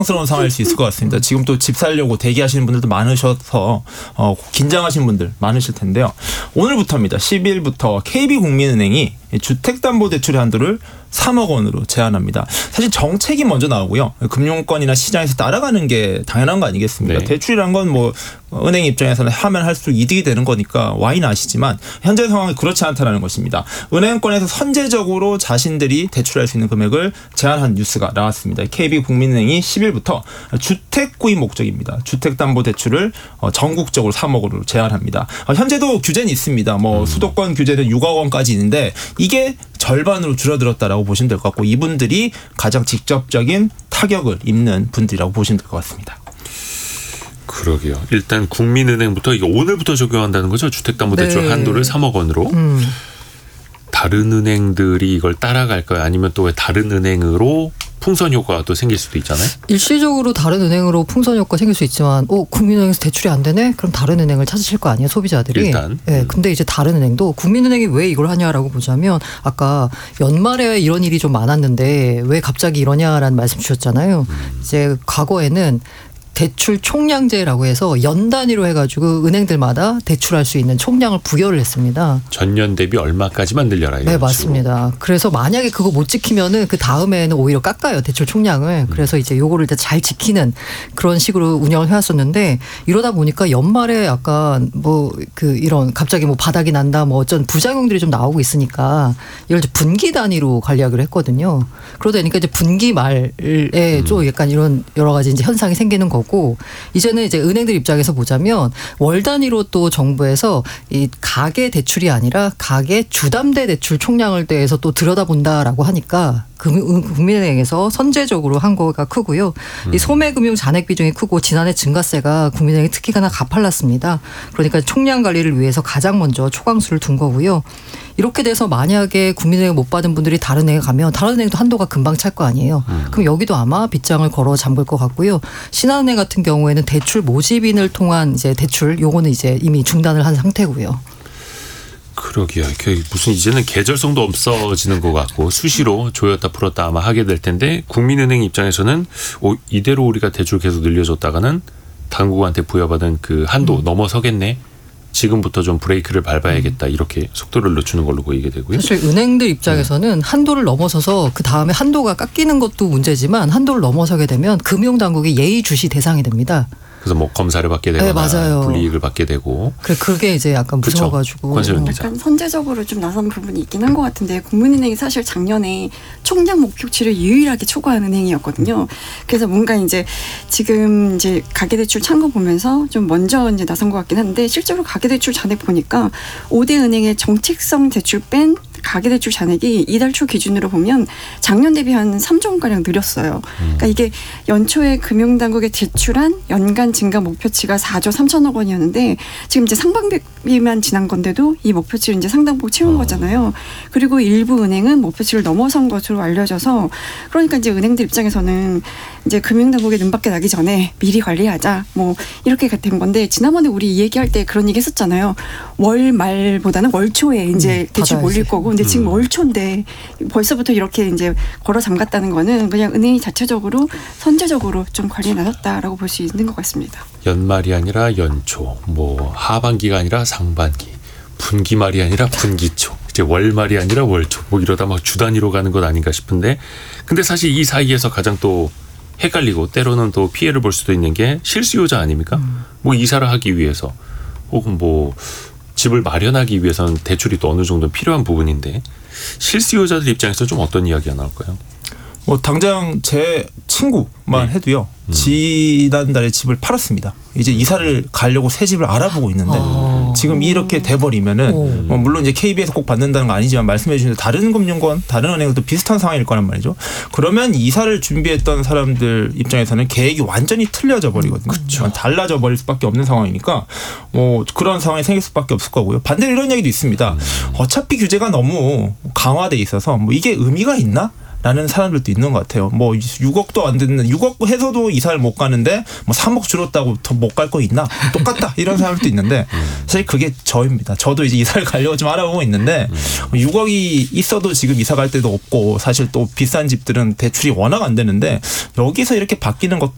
스러운 상황일 수 있을 것 같습니다. 지금 또 집 살려고 대기하시는 분들도 많으셔서 긴장하시는 분들 많으실 텐데요. 오늘부터입니다. 10일부터 KB국민은행이 주택담보대출의 한도를 3억 원으로 제한합니다. 사실 정책이 먼저 나오고요. 금융권이나 시장에서 따라가는 게 당연한 거 아니겠습니까? 네. 대출이란 건 뭐 은행 입장에서는 하면 할수록 이득이 되는 거니까 와인 아시지만 현재 상황이 그렇지 않다는 것입니다. 은행권에서 선제적으로 자신들이 대출할 수 있는 금액을 제한한 뉴스가 나왔습니다. KB국민은행이 10일부터 주택 구입 목적입니다. 주택담보대출을 전국적으로 3억 원으로 제한합니다. 현재도 규제는 있습니다. 뭐 수도권 규제는 6억 원까지 있는데 이게 절반으로 줄어들었다라고 보시면 될 것 같고 이분들이 가장 직접적인 타격을 입는 분들이라고 보시면 될 것 같습니다. 그러게요. 일단 국민은행부터 이거 오늘부터 적용한다는 거죠. 주택담보대출 네. 한도를 3억 원으로. 다른 은행들이 이걸 따라갈까요? 아니면 또 왜 다른 은행으로 풍선 효과가 또 생길 수도 있잖아요. 일시적으로 다른 은행으로 풍선 효과 생길 수 있지만 국민은행에서 대출이 안 되네? 그럼 다른 은행을 찾으실 거 아니에요, 소비자들이. 일단. 네, 근데 이제 다른 은행도 국민은행이 왜 이걸 하냐라고 보자면 아까 연말에 이런 일이 좀 많았는데 왜 갑자기 이러냐라는 말씀 주셨잖아요. 이제 과거에는 대출 총량제라고 해서 연 단위로 해가지고 은행들마다 대출할 수 있는 총량을 부여를 했습니다. 전년 대비 얼마까지만 늘려라. 네, 맞습니다. 그래서 만약에 그거 못 지키면은 그 다음에는 오히려 깎아요, 대출 총량을. 그래서 이제 요거를 잘 지키는 그런 식으로 운영을 해왔었는데 이러다 보니까 연말에 약간 이런 갑자기 바닥이 난다 어쩐 부작용들이 좀 나오고 있으니까 이걸 이제 분기 단위로 관리하기로 했거든요. 그러다 보니까 이제 분기 말에 좀 약간 이런 여러 가지 이제 현상이 생기는 거고. 이제는 이제 은행들 입장에서 보자면 월 단위로 또 정부에서 이 가계 대출이 아니라 가계 주담대 대출 총량을 대해서 또 들여다본다라고 하니까 국민은행에서 선제적으로 한 거가 크고요. 이 소매금융 잔액 비중이 크고 지난해 증가세가 국민은행이 특히나 가팔랐습니다. 그러니까 총량 관리를 위해서 가장 먼저 초강수를 둔 거고요. 이렇게 돼서 만약에 국민은행 못 받은 분들이 다른 은행에 가면 다른 은행도 한도가 금방 찰 거 아니에요. 그럼 여기도 아마 빗장을 걸어 잠글 것 같고요. 신한은행 같은 경우에는 대출 모집인을 통한 이제 대출 요거는 이제 이미 중단을 한 상태고요. 그러게요. 무슨 이제는 계절성도 없어지는 것 같고 수시로 조였다 풀었다 아마 하게 될 텐데 국민은행 입장에서는 이대로 우리가 대출 계속 늘려줬다가는 당국한테 부여받은 그 한도 넘어서겠네. 지금부터 좀 브레이크를 밟아야겠다. 이렇게 속도를 늦추는 걸로 보이게 되고요. 사실 은행들 입장에서는 한도를 넘어서서 그 다음에 한도가 깎이는 것도 문제지만 한도를 넘어서게 되면 금융당국이 예의주시 대상이 됩니다. 그래서 검사를 받게 되거나 네, 맞아요. 불이익을 받게 되고. 그게 이제 약간 무서워가지고. 약간 선제적으로 좀 나선 부분이 있긴 한 것 같은데 국민은행이 사실 작년에 총량 목표치를 유일하게 초과한 은행이었거든요. 그래서 뭔가 이제 지금 이제 가계대출 찬 거 보면서 좀 먼저 이제 나선 것 같긴 한데 실제로 가계대출 잔액 보니까 5대 은행의 정책성 대출 뺀 가계대출 잔액이 이달 초 기준으로 보면 작년 대비 한 3조 원가량 늘었어요. 그러니까 이게 연초에 금융당국에 제출한 연간 증가 목표치가 4조 3천억 원이었는데 지금 이제 상반기만 지난 건데도 이 목표치를 이제 상당폭 채운 거잖아요. 그리고 일부 은행은 목표치를 넘어선 것으로 알려져서 그러니까 이제 은행들 입장에서는 이제 금융당국에 눈밖에 나기 전에 미리 관리하자 이렇게 된 건데 지난번에 우리 이 얘기할 때 그런 얘기 했었잖아요. 월 말보다는 월 초에 이제 대출 몰릴 거고 근데 지금 월 초인데 벌써부터 이렇게 이제 걸어 잠갔다는 거는 그냥 은행이 자체적으로 선제적으로 좀 관리에 나섰다라고 볼 수 있는 것 같습니다. 연말이 아니라 연초, 하반기가 아니라 상반기, 분기말이 아니라 분기초, 이제 월말이 아니라 월초, 이러다 막 주 단위로 가는 것 아닌가 싶은데, 근데 사실 이 사이에서 가장 또 헷갈리고 때로는 또 피해를 볼 수도 있는 게 실수요자 아닙니까? 이사를 하기 위해서 혹은 집을 마련하기 위해서는 대출이 또 어느 정도 필요한 부분인데 실수요자들 입장에서 좀 어떤 이야기가 나올까요? 당장 제 친구만 해도요. 지난달에 집을 팔았습니다. 이제 이사를 가려고 새 집을 알아보고 있는데 지금 이렇게 돼버리면은 물론 이제 KB에서 꼭 받는다는 건 아니지만 말씀해 주신 다른 금융권, 다른 은행도 비슷한 상황일 거란 말이죠. 그러면 이사를 준비했던 사람들 입장에서는 계획이 완전히 틀려져 버리거든요. 그렇죠. 달라져 버릴 수밖에 없는 상황이니까 그런 상황이 생길 수밖에 없을 거고요. 반대로 이런 얘기도 있습니다. 어차피 규제가 너무 강화돼 있어서 이게 의미가 있나? 라는 사람들도 있는 것 같아요. 6억도 안 듣는 6억 해서도 이사를 못 가는데 3억 줄었다고 더 못 갈 거 있나? 똑같다 이런 사람들도 있는데 사실 그게 저입니다. 저도 이제 이사를 가려고 좀 알아보고 있는데 6억이 있어도 지금 이사 갈 데도 없고 사실 또 비싼 집들은 대출이 워낙 안 되는데 여기서 이렇게 바뀌는 것도